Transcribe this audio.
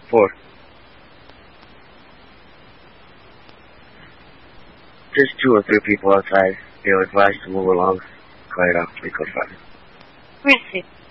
4. Just 2 or 3 people outside. They were advised to move along. Quite off, we could find. Merci.